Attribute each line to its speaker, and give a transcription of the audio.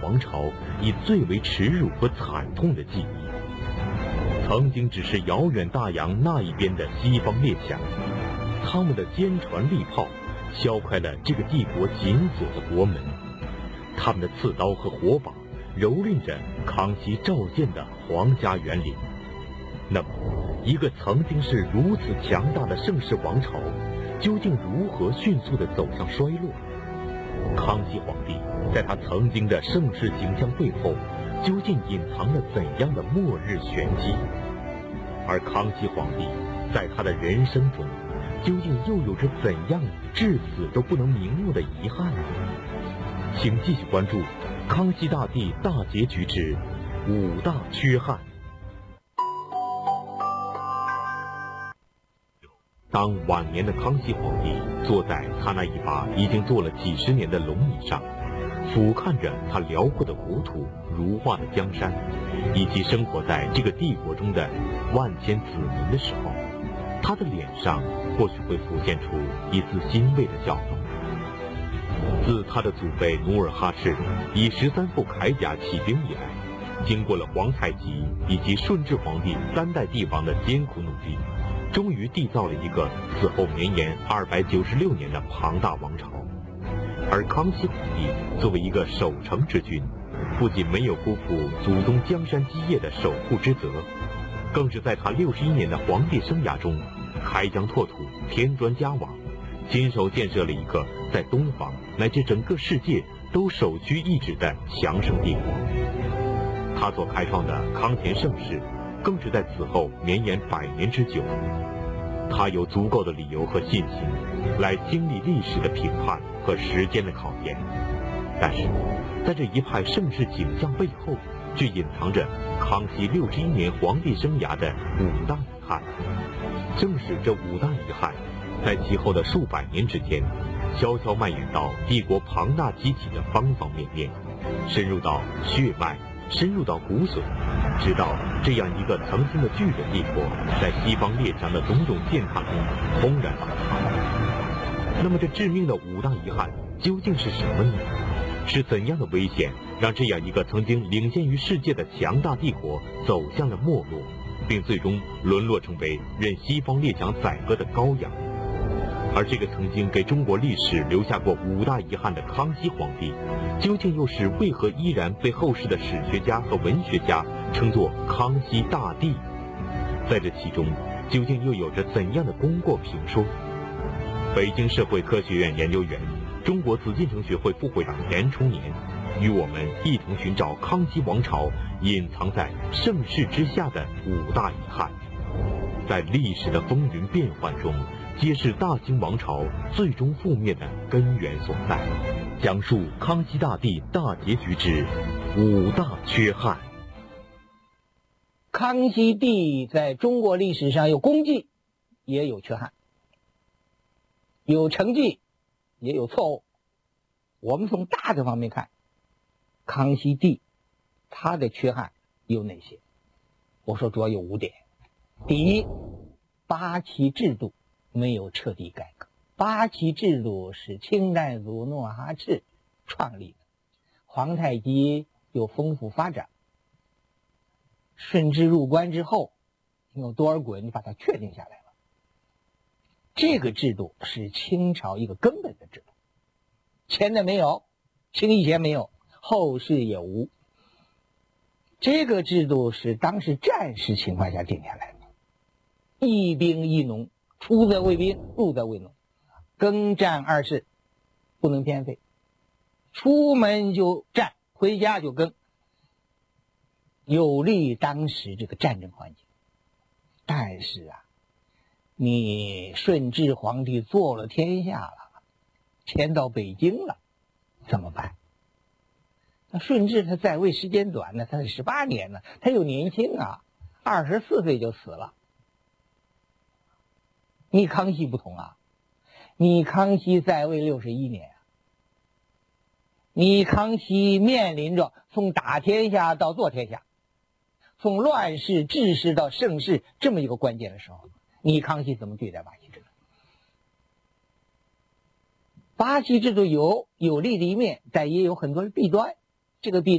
Speaker 1: 王朝以最为耻辱和惨痛的记忆。曾经只是遥远大洋那一边的西方列强，他们的坚船利炮削开了这个帝国紧锁的国门，他们的刺刀和火把蹂躏着康熙召见的皇家园林。那么，一个曾经是如此强大的盛世王朝，究竟如何迅速地走向衰落？康熙皇帝在他曾经的盛世景象背后，究竟隐藏了怎样的末日玄机？而康熙皇帝在他的人生中，究竟又有着怎样至死都不能瞑目的遗憾呢？请继续关注《康熙大帝大结局之五大缺憾》。当晚年的康熙皇帝坐在他那一把已经坐了几十年的龙椅上，俯瞰着他辽阔的国土、如画的江山，以及生活在这个帝国中的万千子民的时候，他的脸上或许会浮现出一丝欣慰的笑容。自他的祖辈努尔哈赤以13副铠甲起兵以来，经过了皇太极以及顺治皇帝3代帝王的艰苦努力，终于缔造了一个此后绵延296年的庞大王朝。而康熙皇帝作为一个守成之君，不仅没有辜负祖宗江山基业的守护之责，更是在他61年的皇帝生涯中开疆拓土、添砖加瓦，亲手建设了一个在东方乃至整个世界都首屈一指的强盛帝国。他所开创的康乾盛世更是在此后绵延100年之久。他有足够的理由和信心来经历历史的评判和时间的考验，但是在这一派盛世景象背后，却隐藏着康熙61年皇帝生涯的5大遗憾。正是这5大遗憾，在其后的数百年之间，悄悄蔓延到帝国庞大机体的方方面面，深入到血脉，深入到骨髓，直到这样一个曾经的巨人帝国，在西方列强的种种践踏中轰然倒塌。那么这致命的5大遗憾究竟是什么呢？是怎样的危险让这样一个曾经领先于世界的强大帝国走向了没落，并最终沦落成为任西方列强宰割的羔羊？而这个曾经给中国历史留下过5大遗憾的康熙皇帝，究竟又是为何依然被后世的史学家和文学家称作康熙大帝？在这其中，究竟又有着怎样的功过评说？北京社会科学院研究员、中国紫禁城学会副会长严崇年，与我们一同寻找康熙王朝隐藏在盛世之下的5大遗憾，在历史的风云变幻中，揭示大清王朝最终覆灭的根源所在，讲述康熙大帝大结局之5大缺憾。
Speaker 2: 康熙帝在中国历史上有功绩，也有缺憾，有成绩，也有错误。我们从大的方面看，康熙帝他的缺憾有哪些？我说主要有5点。第一，八旗制度没有彻底改革。八旗制度是清代祖努尔哈赤创立的，皇太极有丰富发展，顺治入关之后，用多尔衮把它确定下来了。这个制度是清朝一个根本的制度，前的没有，清以前没有，后世也无。这个制度是当时战时情况下定下来的，一兵一农，出则为兵，入则为农，耕战2事不能偏废，出门就战，回家就耕，有利当时这个战争环境。但是啊，你顺治皇帝做了天下了，迁到北京了，怎么办？那顺治他在位时间短呢，他是18年呢，他又年轻啊，24岁就死了。你康熙不同啊，你康熙在位61年啊，你康熙面临着从打天下到做天下，从乱世治世到盛世这么一个关键的时候，你康熙怎么对待八旗制度？八旗制度有利的一面，但也有很多的弊端。这个弊